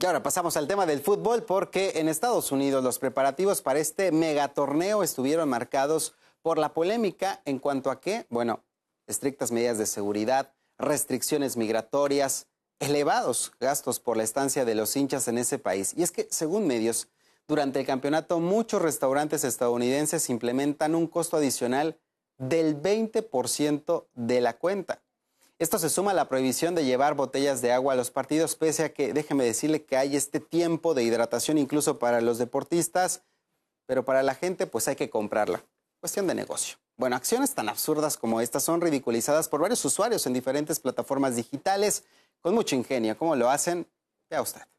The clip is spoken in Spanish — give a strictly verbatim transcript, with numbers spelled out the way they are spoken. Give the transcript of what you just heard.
Y ahora pasamos al tema del fútbol porque en Estados Unidos los preparativos para este megatorneo estuvieron marcados por la polémica en cuanto a qué, bueno, estrictas medidas de seguridad, restricciones migratorias, elevados gastos por la estancia de los hinchas en ese país. Y es que, según medios, durante el campeonato muchos restaurantes estadounidenses implementan un costo adicional del veinte por ciento de la cuenta. Esto se suma a la prohibición de llevar botellas de agua a los partidos, pese a que, déjeme decirle, que hay este tiempo de hidratación incluso para los deportistas, pero para la gente pues hay que comprarla. Cuestión de negocio. Bueno, acciones tan absurdas como estas son ridiculizadas por varios usuarios en diferentes plataformas digitales con mucho ingenio. ¿Cómo lo hacen? Vea usted.